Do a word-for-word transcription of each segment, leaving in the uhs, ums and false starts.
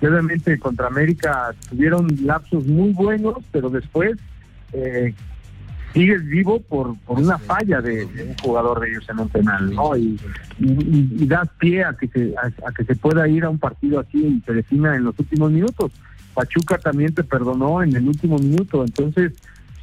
que obviamente contra América tuvieron lapsos muy buenos, pero después eh, sigues vivo por por una falla de, de un jugador de ellos en un penal, ¿no? Y, y, y das pie a que se a, a que se pueda ir a un partido así y se defina en los últimos minutos. Pachuca también te perdonó en el último minuto, entonces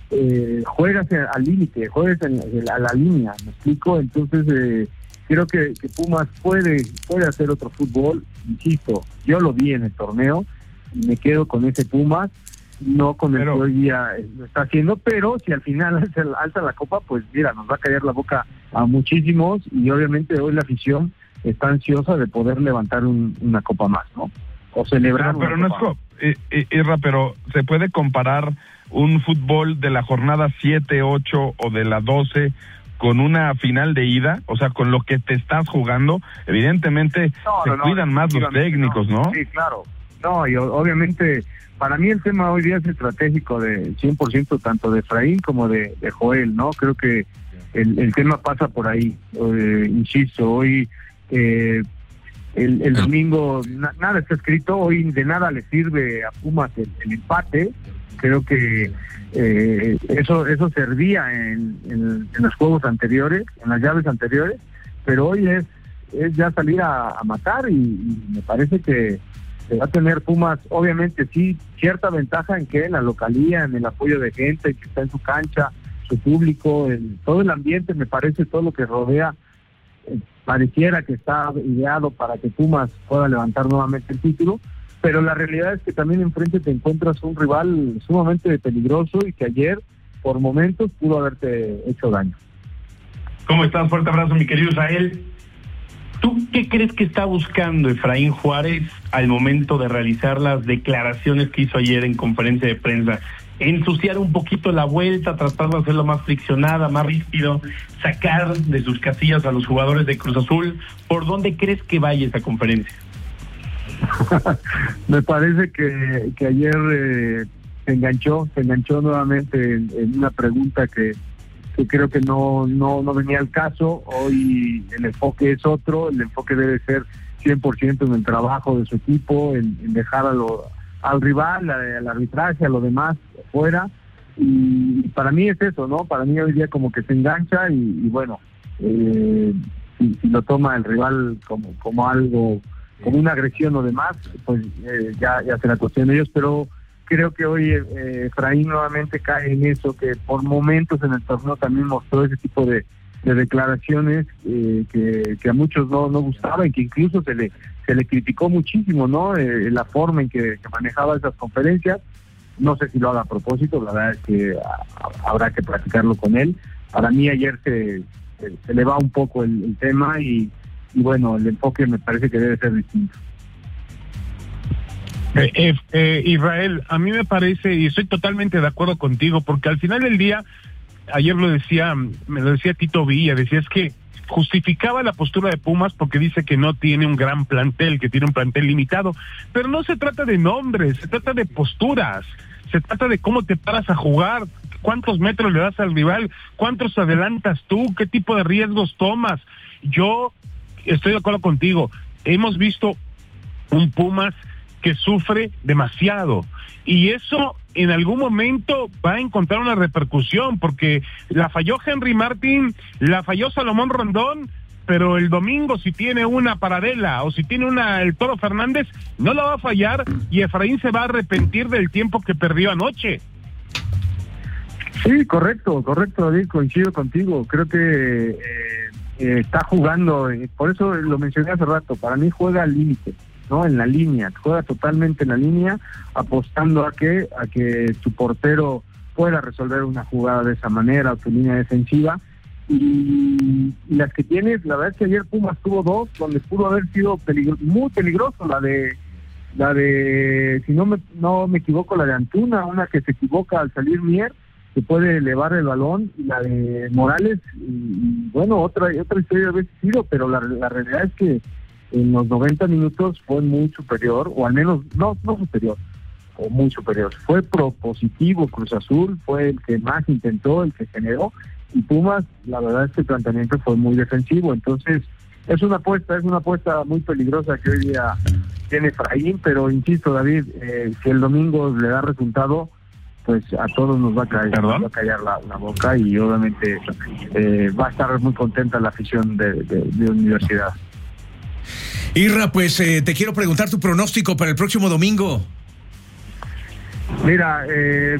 eh, juegas al límite, juegas en, en, a la línea, ¿me explico? Entonces eh, creo que, que Pumas puede puede hacer otro fútbol, insisto, yo lo vi en el torneo y me quedo con ese Pumas, no con el pero, que hoy día lo está haciendo, pero si al final alza, alza la copa, pues mira, nos va a callar la boca a muchísimos y obviamente hoy la afición está ansiosa de poder levantar un, una copa más, ¿no? O celebrar. Pero, pero no es, eh, Irra, pero se puede comparar un fútbol de la jornada siete, ocho o de la doce con una final de ida, o sea, con lo que te estás jugando, evidentemente no, se no, cuidan no, más los técnicos, ¿no? ¿no? Sí, claro. No, y obviamente para mí el tema hoy día es estratégico de cien por ciento tanto de Efraín como de, de Joel, ¿no? Creo que el, el tema pasa por ahí. Eh, insisto, hoy eh, el, el domingo na, nada está escrito, hoy de nada le sirve a Pumas el, el empate. Creo que eh, eso eso servía en, en, en los juegos anteriores, en las llaves anteriores, pero hoy es, es ya salir a, a matar y, y me parece que va a tener Pumas, obviamente sí, cierta ventaja en que en la localía, en el apoyo de gente que está en su cancha, su público, el, todo el ambiente, me parece, todo lo que rodea, eh, pareciera que está ideado para que Pumas pueda levantar nuevamente el título, pero la realidad es que también enfrente te encuentras un rival sumamente peligroso y que ayer, por momentos, pudo haberte hecho daño. ¿Cómo estás? Fuerte abrazo, mi querido Israel. ¿Tú qué crees que está buscando Efraín Juárez al momento de realizar las declaraciones que hizo ayer en conferencia de prensa? Ensuciar un poquito la vuelta, tratar de hacerlo más friccionada, más ríspido, sacar de sus casillas a los jugadores de Cruz Azul. ¿Por dónde crees que vaya esa conferencia? Me parece que, que ayer eh, se enganchó, se enganchó nuevamente en, en una pregunta que que creo que no no no venía al caso. Hoy el enfoque es otro, el enfoque debe ser cien por ciento en el trabajo de su equipo, en, en dejar a lo, al rival, al arbitraje, a lo demás fuera, y, y para mí es eso, ¿no? Para mí hoy día como que se engancha y, y bueno, eh, si, si lo toma el rival como como algo, como una agresión o demás, pues eh, ya, ya será cuestión de ellos, pero creo que hoy eh, Efraín nuevamente cae en eso, que por momentos en el torneo también mostró ese tipo de, de declaraciones eh, que, que a muchos no, no gustaba y que incluso se le se le criticó muchísimo, ¿no? Eh, la forma en que, que manejaba esas conferencias. No sé si lo haga a propósito, la verdad es que a, habrá que platicarlo con él. Para mí ayer se, se, se le va un poco el, el tema y, y bueno, el enfoque me parece que debe ser distinto. Eh, eh, eh, Israel, a mí me parece, y estoy totalmente de acuerdo contigo, porque al final del día, ayer lo decía, me lo decía Tito Villa, decía es que justificaba la postura de Pumas porque dice que no tiene un gran plantel, que tiene un plantel limitado, pero no se trata de nombres, se trata de posturas, se trata de cómo te paras a jugar, cuántos metros le das al rival, cuántos adelantas tú, qué tipo de riesgos tomas. Yo estoy de acuerdo contigo, hemos visto un Pumas que sufre demasiado y eso en algún momento va a encontrar una repercusión porque la falló Henry Martín, la falló Salomón Rondón, pero el domingo si tiene una Paradela o si tiene una el Toro Fernández no la va a fallar y Efraín se va a arrepentir del tiempo que perdió anoche. Sí, correcto, correcto, David, coincido contigo, creo que eh, eh, está jugando, eh, por eso lo mencioné hace rato, para mí juega al límite, ¿no? En la línea, juega totalmente en la línea, apostando a que a que tu portero pueda resolver una jugada de esa manera, o tu línea defensiva, y, y las que tienes, la verdad es que ayer Pumas tuvo dos, donde pudo haber sido peligro, muy peligroso, la de, la de, si no me, no me equivoco, la de Antuna, una que se equivoca al salir Mier, que puede elevar el balón, y la de Morales, y, y bueno, otra, otra historia había sido, pero la, la realidad es que en los noventa minutos fue muy superior, o al menos, no, no superior, o muy superior. Fue propositivo Cruz Azul, fue el que más intentó, el que generó, y Pumas, la verdad es que el planteamiento fue muy defensivo. Entonces, es una apuesta, es una apuesta muy peligrosa que hoy día tiene Efraín, pero insisto, David, eh, si el domingo le da resultado, pues a todos nos va a caer, nos va a callar la, la boca y obviamente eh, va a estar muy contenta la afición de, de, de Universidad. Irra, pues eh, te quiero preguntar tu pronóstico para el próximo domingo. Mira, eh,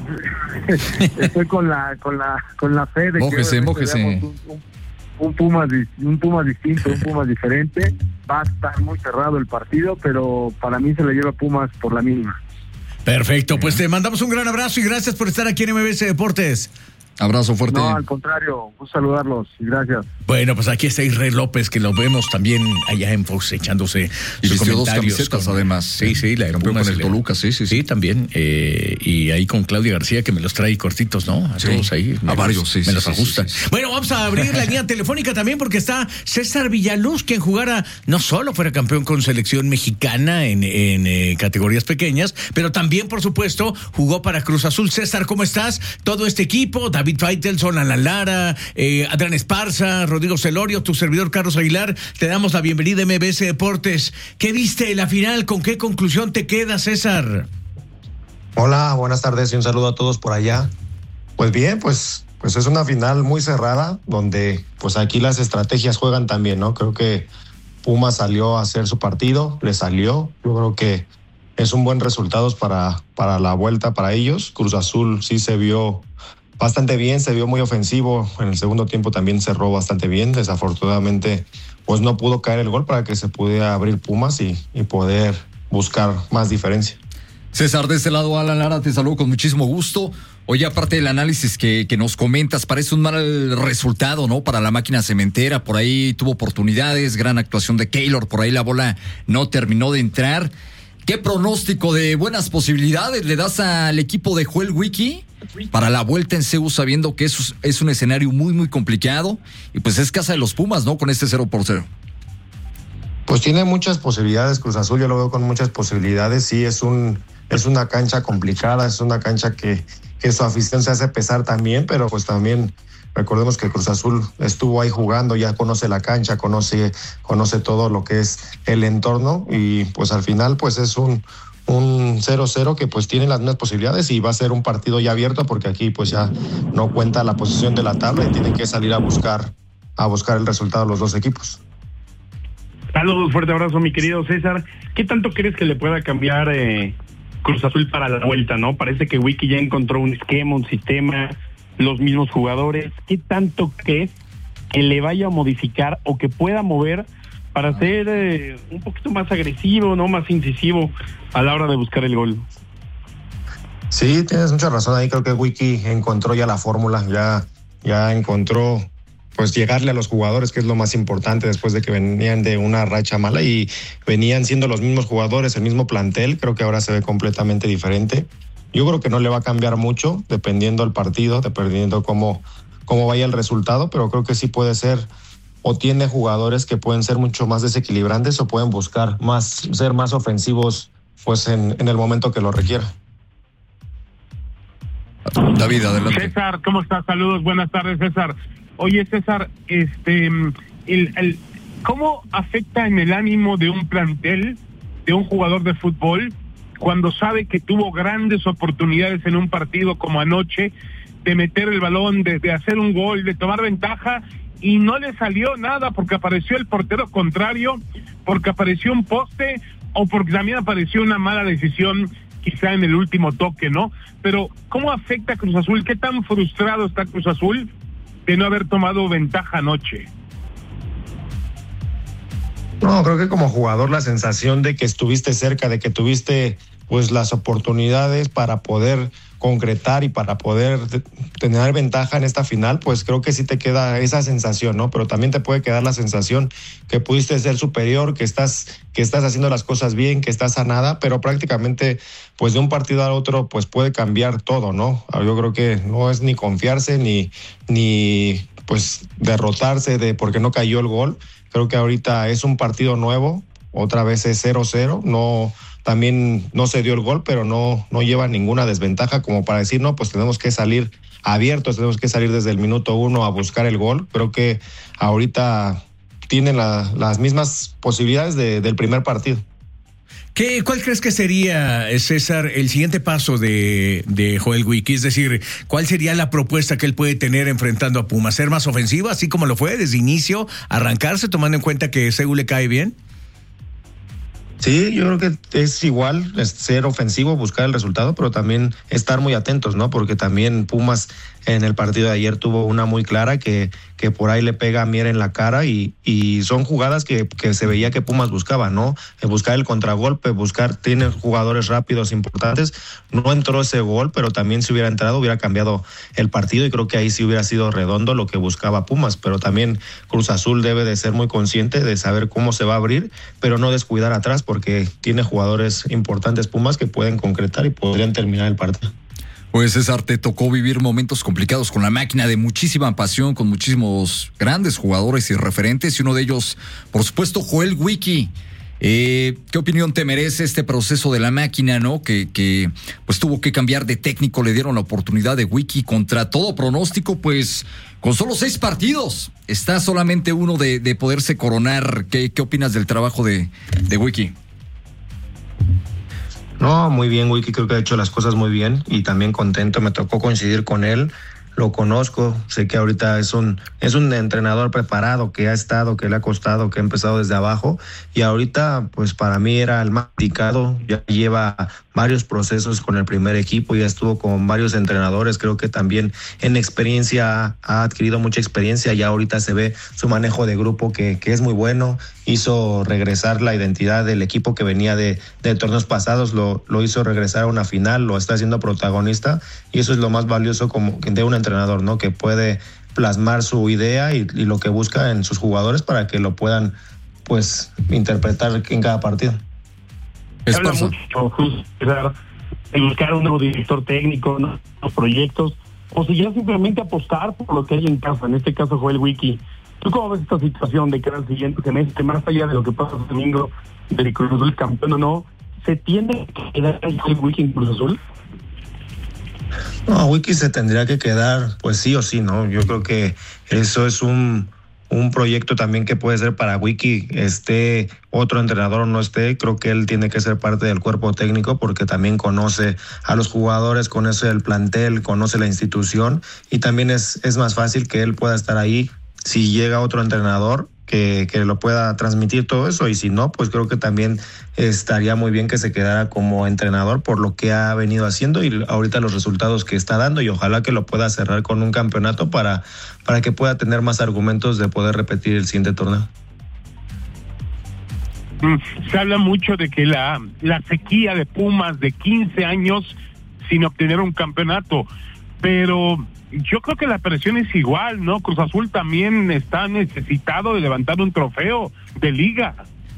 estoy con la con la con la fe de mójese, que mójese. Un, un, un Pumas un Pumas distinto, un Pumas diferente. Va a estar muy cerrado el partido, pero para mí se le lleva Pumas por la mínima. Perfecto, pues te mandamos un gran abrazo y gracias por estar aquí en M B S Deportes. Abrazo fuerte. No, al contrario, gusto saludarlos y gracias. Bueno, pues aquí está Israel López, que lo vemos también allá en Fox echándose y sus vistió dos comentarios. camisetas con, además. Sí, sí, la campeón con el le, Toluca, sí, sí, sí. Sí, también. Eh, y ahí con Claudia García, que me los trae cortitos, ¿no? A sí, todos ahí. A varios, sí. Me sí, los sí, ajusta. Sí, sí, sí. Bueno, vamos a abrir la línea telefónica también porque está César Villaluz, quien jugara, no solo fuera campeón con selección mexicana en, en eh, categorías pequeñas, pero también, por supuesto, jugó para Cruz Azul. César, ¿cómo estás? Todo este equipo, David Faitelson, Alan Lara, Eh, Adrián Esparza, Rodrigo Celorio, tu servidor Carlos Aguilar, te damos la bienvenida a M B S Deportes. ¿Qué viste de la final? ¿Con qué conclusión te quedas, César? Hola, buenas tardes y un saludo a todos por allá. Pues bien, pues, pues es una final muy cerrada, donde pues aquí las estrategias juegan también, ¿no? Creo que Pumas salió a hacer su partido, le salió. Yo creo que es un buen resultado para, para la vuelta para ellos. Cruz Azul sí se vio bastante bien, se vio muy ofensivo. En el segundo tiempo también cerró bastante bien. Desafortunadamente, pues no pudo caer el gol para que se pudiera abrir Pumas y, y poder buscar más diferencia. César, de este lado, Alan Lara, te saludo con muchísimo gusto. Oye, aparte del análisis que, que nos comentas, parece un mal resultado, ¿no? Para la máquina cementera, por ahí tuvo oportunidades, gran actuación de Keylor, por ahí la bola no terminó de entrar. ¿Qué pronóstico de buenas posibilidades le das al equipo de Joel Wiki para la vuelta en C U, sabiendo que es, es un escenario muy, muy complicado? Y pues es casa de los Pumas, ¿no? Con este cero por cero. Pues tiene muchas posibilidades Cruz Azul, yo lo veo con muchas posibilidades. Sí, es un es una cancha complicada, es una cancha que, que su afición se hace pesar también, pero pues también recordemos que Cruz Azul estuvo ahí jugando, ya conoce la cancha, conoce, conoce todo lo que es el entorno y pues al final pues es un un cero cero que pues tiene las mismas posibilidades y va a ser un partido ya abierto porque aquí pues ya no cuenta la posición de la tabla y tienen que salir a buscar a buscar el resultado los dos equipos. Saludos, fuerte abrazo, mi querido César. ¿Qué tanto crees que le pueda cambiar eh, Cruz Azul para la vuelta, no? Parece que Wiki ya encontró un esquema, un sistema, los mismos jugadores. ¿Qué tanto crees que le vaya a modificar o que pueda mover para ser eh, un poquito más agresivo, no más incisivo a la hora de buscar el gol? Sí, tienes mucha razón ahí. Creo que Wiki encontró ya la fórmula, ya, ya encontró pues llegarle a los jugadores, que es lo más importante después de que venían de una racha mala y venían siendo los mismos jugadores, el mismo plantel. Creo que ahora se ve completamente diferente. Yo creo que no le va a cambiar mucho dependiendo del partido, dependiendo cómo, cómo vaya el resultado, pero creo que sí puede ser o tiene jugadores que pueden ser mucho más desequilibrantes o pueden buscar más, ser más ofensivos pues en, en el momento que lo requiera. David, adelante. César, ¿cómo estás? Saludos, buenas tardes, César. Oye, César, este, el, el, ¿cómo afecta en el ánimo de un plantel, de un jugador de fútbol, cuando sabe que tuvo grandes oportunidades en un partido como anoche, de meter el balón, de, de hacer un gol, de tomar ventaja, y no le salió nada porque apareció el portero contrario, porque apareció un poste o porque también apareció una mala decisión quizá en el último toque, ¿no? Pero ¿cómo afecta a Cruz Azul? ¿Qué tan frustrado está Cruz Azul de no haber tomado ventaja anoche? No, creo que como jugador la sensación de que estuviste cerca, de que tuviste pues las oportunidades para poder concretar y para poder tener ventaja en esta final, pues creo que sí te queda esa sensación, ¿no? Pero también te puede quedar la sensación que pudiste ser superior, que estás, que estás haciendo las cosas bien, que estás a nada, pero prácticamente pues de un partido al otro pues puede cambiar todo, ¿no? Yo creo que no es ni confiarse ni, ni pues derrotarse de porque no cayó el gol. Creo que ahorita es un partido nuevo, otra vez es cero cero, no... También no se dio el gol, pero no, no lleva ninguna desventaja como para decir, no, pues tenemos que salir abiertos, tenemos que salir desde el minuto uno a buscar el gol. Creo que ahorita tienen la, las mismas posibilidades de, del primer partido. ¿Qué, ¿Cuál crees que sería, César, el siguiente paso de, de Joel Wicki? Es decir, ¿cuál sería la propuesta que él puede tener enfrentando a Pumas? ¿Ser más ofensiva, así como lo fue desde inicio, arrancarse, tomando en cuenta que Seúl le cae bien? Sí, yo creo que es igual es ser ofensivo, buscar el resultado, pero también estar muy atentos, ¿no? Porque también Pumas en el partido de ayer tuvo una muy clara que, que por ahí le pega a Mier en la cara y, y son jugadas que, que se veía que Pumas buscaba, ¿no? Buscar el contragolpe, buscar, tiene jugadores rápidos importantes. No entró ese gol, pero también si hubiera entrado hubiera cambiado el partido y creo que ahí sí hubiera sido redondo lo que buscaba Pumas, pero también Cruz Azul debe de ser muy consciente de saber cómo se va a abrir, pero no descuidar atrás porque tiene jugadores importantes Pumas que pueden concretar y podrían terminar el partido. Pues César, te tocó vivir momentos complicados con la máquina, de muchísima pasión, con muchísimos grandes jugadores y referentes, y uno de ellos, por supuesto, Joel Wicki. Eh, ¿Qué opinión te merece este proceso de la máquina, no? Que, que pues tuvo que cambiar de técnico, le dieron la oportunidad de Wicki contra todo pronóstico, pues con solo seis partidos. Está solamente uno de, de poderse coronar. ¿Qué, qué opinas del trabajo de, de Wicki? No, muy bien, Wicki, creo que ha hecho las cosas muy bien y también contento, me tocó coincidir con él, lo conozco, sé que ahorita es un es un entrenador preparado, que ha estado, que le ha costado, que ha empezado desde abajo y ahorita pues para mí era el más indicado, ya lleva varios procesos con el primer equipo, ya estuvo con varios entrenadores, creo que también en experiencia ha adquirido mucha experiencia, ya ahorita se ve su manejo de grupo que, que es muy bueno, hizo regresar la identidad del equipo que venía de, de torneos pasados, lo, lo hizo regresar a una final, lo está haciendo protagonista y eso es lo más valioso como de un entrenador, ¿no? Que puede plasmar su idea y, y lo que busca en sus jugadores para que lo puedan pues interpretar en cada partido. Se habla mucho, justo, de buscar un nuevo director técnico, ¿no? Los proyectos, o si ya simplemente apostar por lo que hay en casa, en este caso Joel Wicki. ¿Tú cómo ves esta situación de que era el siguiente semestre, más allá de lo que pasa el domingo, de Cruz Azul campeón o no, se tiende a quedar el Joel Wicki en Cruz Azul? No, Wicki se tendría que quedar, pues sí o sí, ¿no? Yo creo que eso es un... un proyecto también que puede ser para Wicki, esté otro entrenador o no esté, creo que él tiene que ser parte del cuerpo técnico porque también conoce a los jugadores, conoce el plantel, conoce la institución y también es, es más fácil que él pueda estar ahí si llega otro entrenador que, que lo pueda transmitir todo eso y si no, pues creo que también estaría muy bien que se quedara como entrenador por lo que ha venido haciendo y ahorita los resultados que está dando y ojalá que lo pueda cerrar con un campeonato para, para que pueda tener más argumentos de poder repetir el siguiente torneo. Se habla mucho de que la, la sequía de Pumas de quince años sin obtener un campeonato, pero yo creo que la presión es igual, ¿no? Cruz Azul también está necesitado de levantar un trofeo de liga.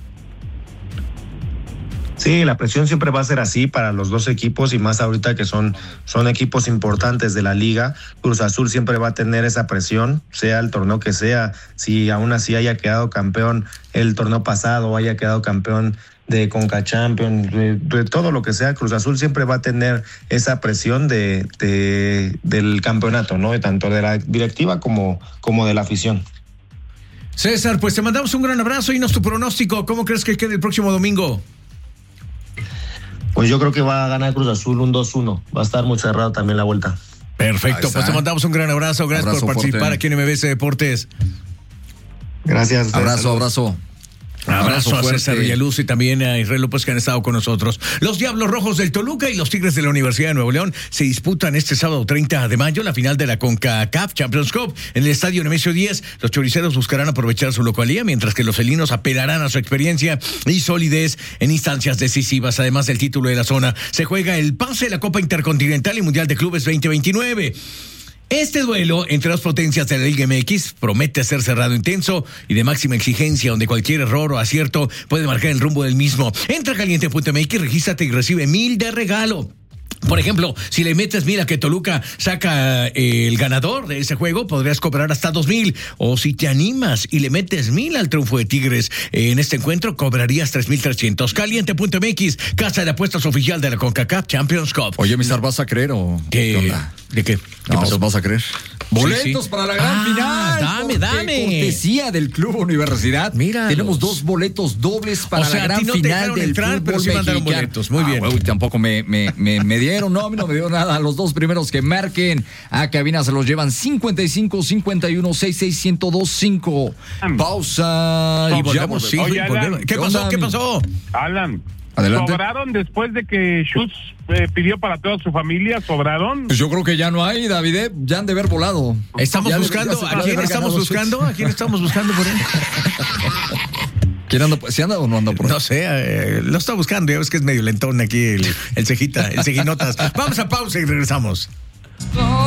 Sí, la presión siempre va a ser así para los dos equipos y más ahorita que son, son equipos importantes de la liga. Cruz Azul siempre va a tener esa presión, sea el torneo que sea, si aún así haya quedado campeón el torneo pasado o haya quedado campeón de Conca Champions, de, de todo lo que sea, Cruz Azul siempre va a tener esa presión de, de del campeonato, ¿no? Tanto de la directiva como, como de la afición. César, pues te mandamos un gran abrazo y nos tu pronóstico. ¿Cómo crees que quede el próximo domingo? Pues yo creo que va a ganar Cruz Azul un dos uno. Va a estar muy cerrado también la vuelta. Perfecto, pues te mandamos un gran abrazo. Gracias abrazo por participar fuerte. Aquí en M B S Deportes. Gracias. Abrazo, abrazo. Abrazo a César Villaluz y también a Israel López que han estado con nosotros. Los Diablos Rojos del Toluca y los Tigres de la Universidad de Nuevo León se disputan este sábado treinta de mayo la final de la CONCACAF Champions Cup en el estadio Nemesio diez. Los choriceros buscarán aprovechar su localía, mientras que los felinos apelarán a su experiencia y solidez en instancias decisivas. Además del título de la zona, se juega el pase de la Copa Intercontinental y Mundial de Clubes veinte veintinueve. Este duelo entre las potencias de la Liga M X promete ser cerrado, intenso y de máxima exigencia, donde cualquier error o acierto puede marcar el rumbo del mismo. Entra caliente punto M X, regístrate y recibe mil de regalo. Por ejemplo, si le metes mil a que Toluca saca eh, el ganador de ese juego, podrías cobrar hasta dos mil. O si te animas y le metes mil al triunfo de Tigres eh, en este encuentro, cobrarías tres mil trescientos. Caliente punto M X, casa de apuestas oficial de la CONCACAF Champions Cup. Oye, Mister, ¿vas a creer o ¿Qué? qué onda? ¿De qué? ¿Qué No, pasó? ¿vas a creer? Boletos sí. para la gran Ah, final. dame, porque dame. Cortesía del Club Universidad. Míralos. Tenemos dos boletos dobles para O sea, la a gran ti no te final dejaron del entrar, fútbol pero sí mandaron mexicano. boletos. Muy Ah, bien. güey, tampoco me, me, me, me dieron, no, a mí no me dio nada. Los dos primeros que marquen a cabina se los llevan cincuenta y cinco, cincuenta y uno, sesenta y seis, ciento dos, cinco. Pausa. Y ya volvemos, sí, Oye, volvemos. Alan, ¿Qué ¿qué pasó? onda? ¿Qué pasó? Alan, Adelante. ¿sobraron después de que Schutz eh, pidió para toda su familia? ¿Sobraron? Pues yo creo que ya no hay, David, ¿eh? Ya han de haber volado. Estamos Ya de- buscando, ya se ¿a puede quién haber estamos ganado buscando? ¿A quién estamos buscando por ahí? ¿Quién anda? ¿Sí anda o no anda por ahí? No sé, eh, lo está buscando, ya ves que es medio lentón aquí el, el cejita, el cejinotas. Vamos a pausa y regresamos.